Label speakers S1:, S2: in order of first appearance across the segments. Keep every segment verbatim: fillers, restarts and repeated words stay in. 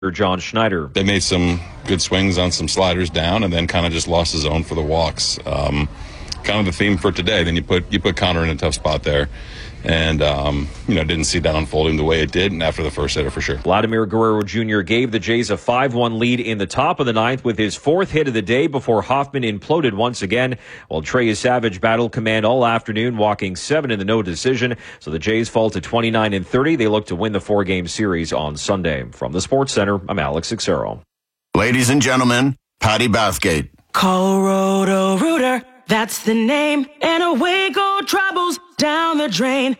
S1: John Schneider.
S2: They made some good swings on some sliders down and then kind of just lost the zone for the walks. Um, kind of the theme for today. Then you put you put Connor in a tough spot there. And, um, you know, didn't see that unfolding the way it did and after the first hitter for sure.
S1: Vladimir Guerrero Junior gave the Jays a five one lead in the top of the ninth with his fourth hit of the day before Hoffman imploded once again, while Trey Savage battled command all afternoon, walking seven in the no decision. So the Jays fall to twenty-nine and thirty. They look to win the four-game series on Sunday. From the Sports Center, I'm Alex Xero.
S3: Ladies and gentlemen, Patty Bathgate.
S4: Call Roto-Rooter, that's the name, and away go troubles down the drain.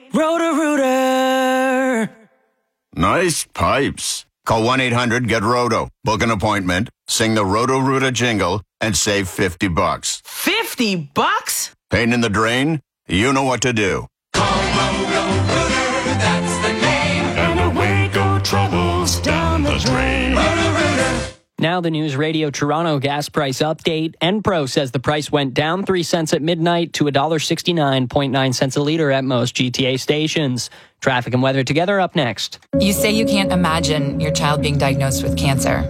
S4: Roto-Rooter.
S3: Nice pipes. Call one eight hundred get roto. Book an appointment, sing the Roto-Rooter jingle, and save fifty bucks.
S4: fifty bucks?
S3: Pain in the drain? You know what to do.
S4: Call Roto-Rooter, that's the name, and away go troubles down the drain. Roto-Rooter.
S5: Now the News Radio Toronto gas price update. Enpro says the price went down three cents at midnight to one dollar sixty-nine point nine cents a liter at most G T A stations. Traffic and weather together up next.
S6: You say you can't imagine your child being diagnosed with cancer,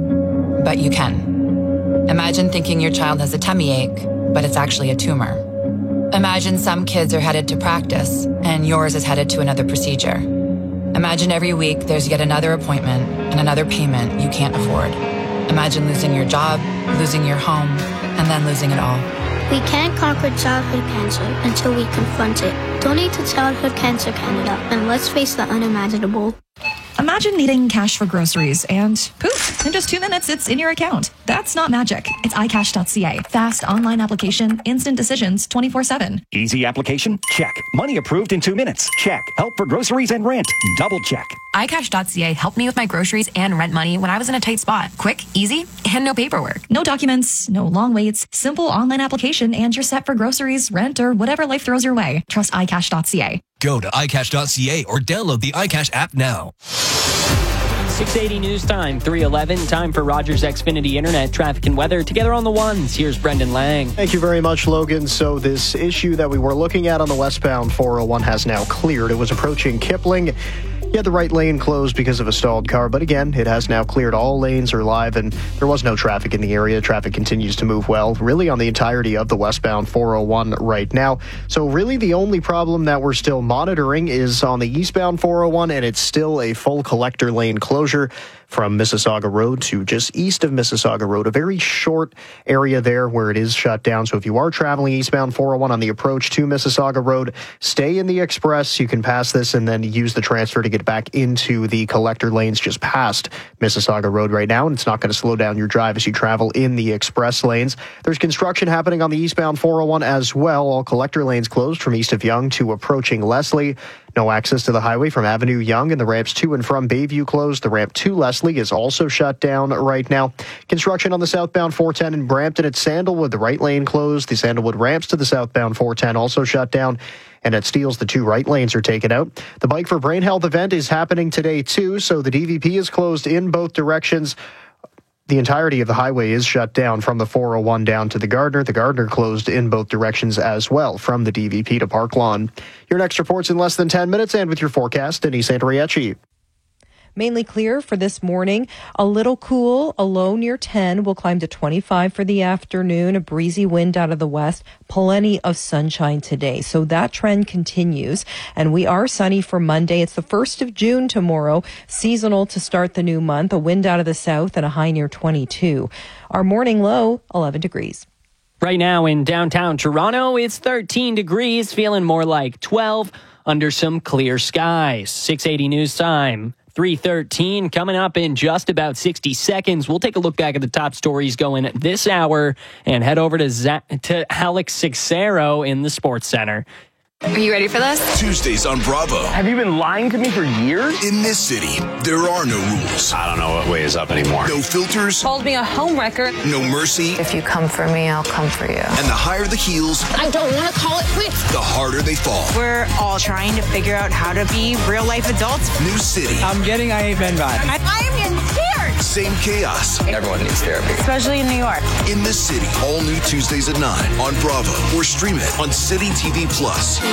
S6: but you can. Imagine thinking your child has a tummy ache, but it's actually a tumor. Imagine some kids are headed to practice and yours is headed to another procedure. Imagine every week there's yet another appointment and another payment you can't afford. Imagine losing your job, losing your home, and then losing it all.
S7: We can't conquer childhood cancer until we confront it. Donate to Childhood Cancer Canada, and let's face the unimaginable.
S8: Imagine needing cash for groceries and poof, in just two minutes, it's in your account. That's not magic. It's i cash dot c a. Fast online application, instant decisions, twenty-four seven.
S9: Easy application? Check. Money approved in two minutes? Check. Help for groceries and rent? Double check.
S10: i cash dot c a helped me with my groceries and rent money when I was in a tight spot. Quick, easy, and no paperwork.
S8: No documents, no long waits, simple online application, and you're set for groceries, rent, or whatever life throws your way. Trust i cash dot c a.
S11: Go to i cash dot c a or download the iCash app now.
S5: six eighty News Time, three eleven. Time for Rogers Xfinity Internet traffic and weather. Together on the ones, here's Brendan Lang.
S12: Thank you very much, Logan. So this issue that we were looking at on the westbound four oh one has now cleared. It was approaching Kipling. You had the right lane closed because of a stalled car, but again, it has now cleared. All lanes are live, and there was no traffic in the area. Traffic continues to move well, really on the entirety of the westbound four oh one right now. So really the only problem that we're still monitoring is on the eastbound four oh one, and it's still a full collector lane closure from Mississauga Road to just east of Mississauga Road, a very short area there where it is shut down. So if you are traveling eastbound four oh one on the approach to Mississauga Road, stay in the express. You can pass this and then use the transfer to get back into the collector lanes just past Mississauga Road right now, and it's not going to slow down your drive as you travel in the express lanes. There's construction happening on the eastbound four oh one as well. All collector lanes closed from east of Yonge to approaching Leslie. No access to the highway from Avenue Yonge, and the ramps to and from Bayview closed. The ramp to Leslie is also shut down right now. Construction on the southbound four ten in Brampton at Sandalwood. The right lane closed. The Sandalwood ramps to the southbound four ten also shut down. And at Steeles, the two right lanes are taken out. The Bike for Brain Health event is happening today, too, so the D V P is closed in both directions. The entirety of the highway is shut down from the four oh one down to the Gardner. The Gardner closed in both directions as well from the D V P to Park Lawn. Your next report's in less than ten minutes, and with your forecast, Denise Andriachi.
S13: Mainly clear for this morning. A little cool, a low near ten. Will climb to twenty-five for the afternoon. A breezy wind out of the west. Plenty of sunshine today. So that trend continues. And we are sunny for Monday. It's the first of June tomorrow. Seasonal to start the new month. A wind out of the south and a high near twenty-two. Our morning low, eleven degrees.
S5: Right now in downtown Toronto, it's thirteen degrees, feeling more like twelve under some clear skies. six eighty News Time. three thirteen coming up in just about sixty seconds. We'll take a look back at the top stories going this hour and head over to, Z- to Alex Sixero in the Sports Center.
S10: Are you ready for this?
S11: Tuesdays on Bravo.
S9: Have you been lying to me for years?
S11: In this city, there are no rules.
S14: I don't know what way is up anymore.
S11: No filters.
S10: Called me a homewrecker.
S11: No mercy.
S6: If you come for me, I'll come for you.
S11: And the higher the heels,
S10: I don't want to call it quits.
S11: the harder they fall.
S15: We're all trying to figure out how to be real-life adults.
S11: New city.
S16: I'm getting I Ain't Been Vibe.
S15: I, I am scared.
S11: Same chaos.
S14: Everyone needs therapy.
S15: Especially in New York.
S11: In this city, all new Tuesdays at nine on Bravo or stream it on City T V Plus.